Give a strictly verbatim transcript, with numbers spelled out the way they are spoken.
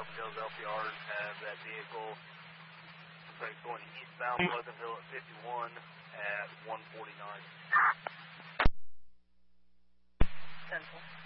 Carbondale's L P R have that vehicle like going eastbound Pleasantville at fifty-one at one forty-nine. Central.